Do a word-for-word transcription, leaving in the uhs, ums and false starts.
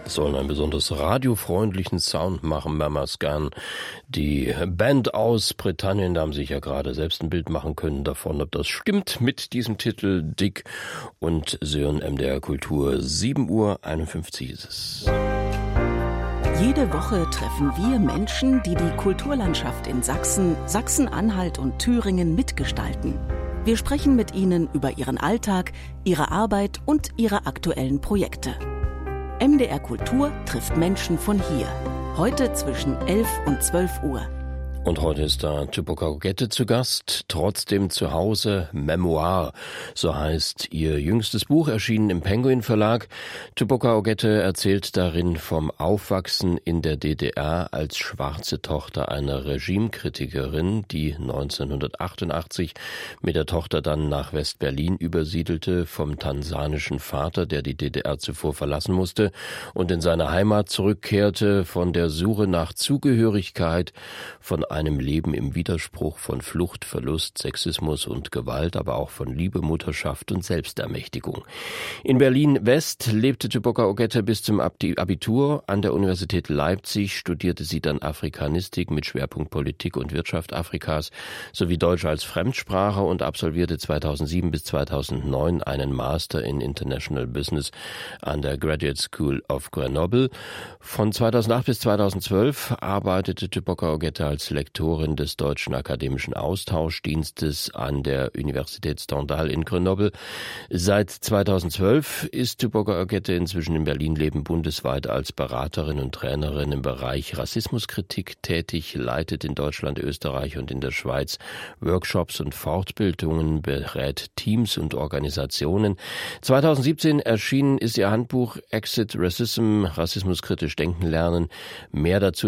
sollen einen besonders radiofreundlichen Sound machen, Mama Scan. Die Band aus Britannien, da haben sich ja gerade selbst ein Bild machen können davon, ob das stimmt mit diesem Titel Dick und Sören M D R Kultur. sieben Uhr einundfünfzig ist es. Jede Woche treffen wir Menschen, die die Kulturlandschaft in Sachsen, Sachsen-Anhalt und Thüringen mitgestalten. Wir sprechen mit ihnen über ihren Alltag, ihre Arbeit und ihre aktuellen Projekte. M D R Kultur trifft Menschen von hier. Heute zwischen elf und zwölf Uhr. Und heute ist da Tupoka Ogette zu Gast, trotzdem zu Hause, Memoir, so heißt ihr jüngstes Buch, erschienen im Penguin Verlag. Tupoka Ogette erzählt darin vom Aufwachsen in der D D R als schwarze Tochter einer Regimekritikerin, die neunzehnhundertachtundachtzig mit der Tochter dann nach West-Berlin übersiedelte, vom tansanischen Vater, der die D D R zuvor verlassen musste und in seine Heimat zurückkehrte, von der Suche nach Zugehörigkeit, von einem Leben im Widerspruch, von Flucht, Verlust, Sexismus und Gewalt, aber auch von Liebe, Mutterschaft und Selbstermächtigung. In Berlin-West lebte Tupoka Ogette bis zum Abitur. An der Universität Leipzig studierte sie dann Afrikanistik mit Schwerpunkt Politik und Wirtschaft Afrikas sowie Deutsch als Fremdsprache und absolvierte zweitausendsieben bis zweitausendneun einen Master in International Business an der Graduate School of Grenoble. Von zweitausendacht bis zweitausendzwölf arbeitete Tupoka Ogette als Lektorin des Deutschen Akademischen Austauschdienstes an der Universität Stendhal in Grenoble. Seit zweitausendzwölf ist Tupoka Ogette inzwischen in Berlin leben bundesweit als Beraterin und Trainerin im Bereich Rassismuskritik tätig, leitet in Deutschland, Österreich und in der Schweiz Workshops und Fortbildungen, berät Teams und Organisationen. zweitausendsiebzehn erschienen ist ihr Handbuch Exit Racism, rassismuskritisch denken lernen. Mehr dazu